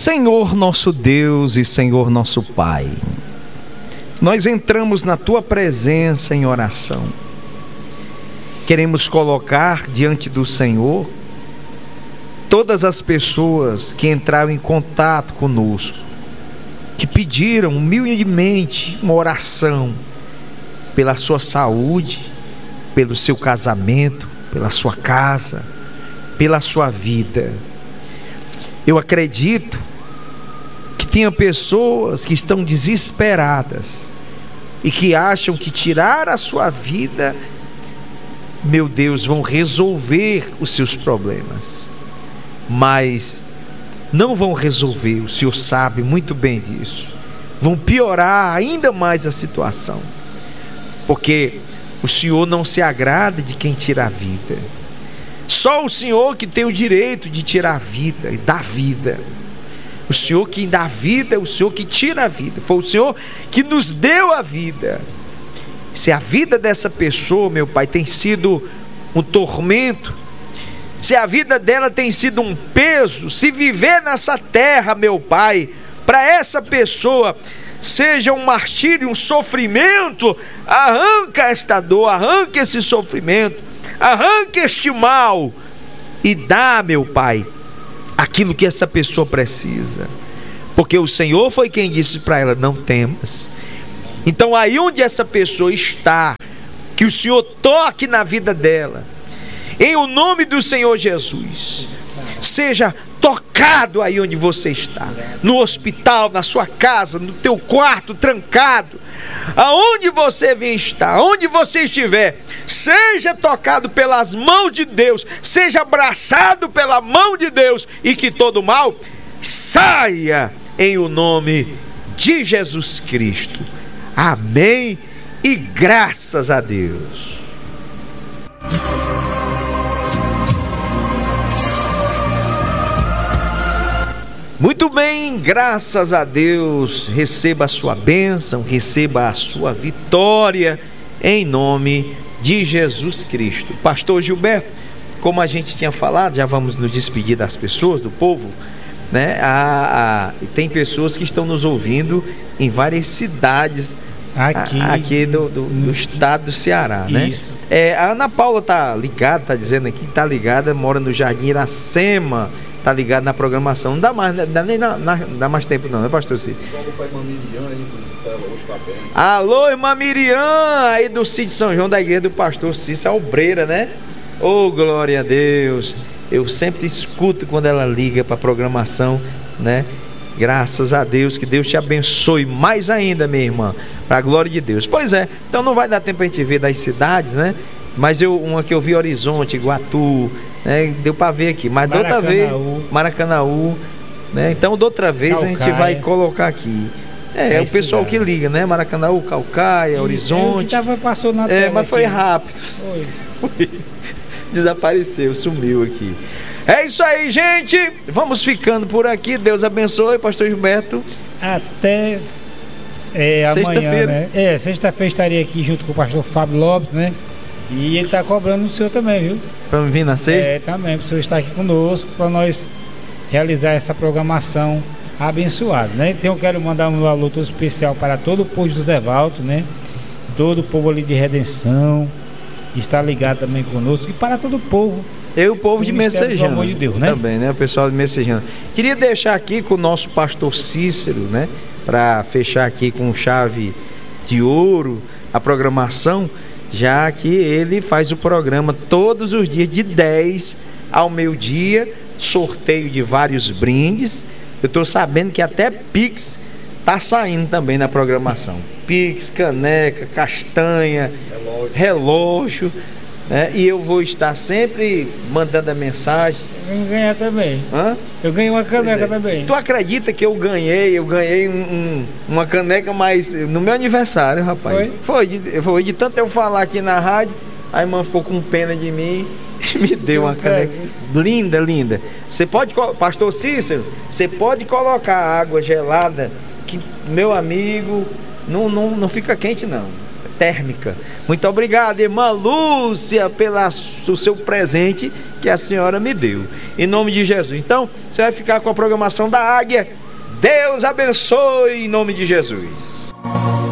Senhor nosso Deus e Senhor nosso Pai, nós entramos na Tua presença em oração. Queremos colocar diante do Senhor todas as pessoas que entraram em contato conosco, que pediram humildemente uma oração pela sua saúde, pelo seu casamento, pela sua casa, pela sua vida. Eu acredito que tenha pessoas que estão desesperadas e que acham que tirar a sua vida, meu Deus, vão resolver os seus problemas, mas não vão resolver, o Senhor sabe muito bem disso. Vão piorar ainda mais a situação, porque o Senhor não se agrada de quem tira a vida. Só o Senhor que tem o direito de tirar a vida e dar vida. O Senhor que dá a vida, o Senhor que tira a vida. Foi o Senhor que nos deu a vida. Se a vida dessa pessoa, meu Pai, tem sido um tormento, se a vida dela tem sido um peso, se viver nessa terra, meu Pai, para essa pessoa seja um martírio, um sofrimento, arranca esta dor, arranca esse sofrimento, arranca este mal e dá, meu Pai, aquilo que essa pessoa precisa, porque o Senhor foi quem disse para ela: não temas. Então aí onde essa pessoa está, que o Senhor toque na vida dela, em o nome do Senhor Jesus. Seja tocado aí onde você está, no hospital, na sua casa, no teu quarto trancado, aonde você vem estar, onde você estiver, seja tocado pelas mãos de Deus, seja abraçado pela mão de Deus, e que todo mal saia em o nome de Jesus Cristo. Amém e graças a Deus. Muito bem, graças a Deus. Receba a sua bênção, receba a sua vitória, em nome de Jesus Cristo. Pastor Gilberto, como a gente tinha falado, já vamos nos despedir das pessoas, do povo, né? Tem pessoas que estão nos ouvindo em várias cidades aqui do estado do Ceará, né? Isso. A Ana Paula tá ligada, tá dizendo aqui que tá ligada, mora no Jardim Iracema, tá ligado na programação. Não dá mais, dá mais tempo não, né, pastor Cid? Alô, irmã Miriam, aí do sítio São João, da igreja do pastor Cícero Albreira, né? Oh, glória a Deus. Eu sempre escuto quando ela liga para a programação, né? Graças a Deus, que Deus te abençoe mais ainda, minha irmã, para a glória de Deus. Pois é, então não vai dar tempo a gente ver das cidades, né? Mas uma que eu vi, Horizonte, Iguatu, né? Deu para ver aqui, mas da outra vez, Maracanaú, né? Então da outra vez Calcaia. A gente vai colocar aqui. É o pessoal que liga, né? Maracanaú, Calcaia, Horizonte. Passou na tela mas foi aqui. rápido. Foi. Desapareceu, sumiu aqui. É isso aí, gente. Vamos ficando por aqui. Deus abençoe, pastor Gilberto. Até amanhã, né? Sexta-feira estaria aqui junto com o pastor Fábio Lopes, né? E ele está cobrando o senhor também, viu? Para vir na sexta? Também, para o senhor estar aqui conosco, para nós realizar essa programação abençoada, né? Então eu quero mandar um alô todo especial para todo o povo de José Valdo, né? Todo o povo ali de Redenção, que está ligado também conosco, e para todo o povo. E o povo de Messejana, pelo amor de Deus, né? Também, né? O pessoal de Messejana. Queria deixar aqui com o nosso pastor Cícero, né? Para fechar aqui com chave de ouro a programação, já que ele faz o programa todos os dias de 10 ao meio-dia, sorteio de vários brindes. Eu estou sabendo que até Pix está saindo também na programação. Pix, caneca, castanha, relógio, né? E eu vou estar sempre mandando a mensagem. Eu vou ganhar também. Hã? Eu ganhei uma caneca também. Tu acredita que eu ganhei uma caneca, mas no meu aniversário, rapaz. Foi de tanto eu falar aqui na rádio, a irmã ficou com pena de mim e me deu uma caneca linda, linda. Você pode, pastor Cícero, você pode colocar água gelada, que meu amigo, não fica quente não. térmica. Muito obrigado, irmã Lúcia, pelo seu presente que a senhora me deu, em nome de Jesus. Então, você vai ficar com a programação da Águia. Deus abençoe em nome de Jesus.